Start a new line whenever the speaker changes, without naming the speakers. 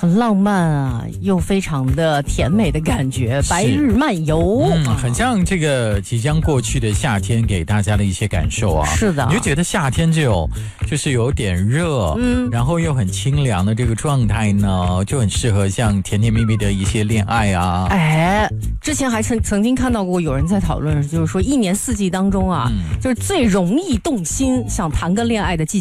很浪漫啊，又非常的甜美的感觉，白日漫游，
很像这个即将过去的夏天给大家的一些感受啊。
是的，
你就觉得夏天这种就是有点热，然后又很清凉的这个状态呢，就很适合像甜甜蜜蜜的一些恋爱啊。
哎，之前还曾经看到过有人在讨论，就是说一年四季当中啊，就是最容易动心想谈个恋爱的季节。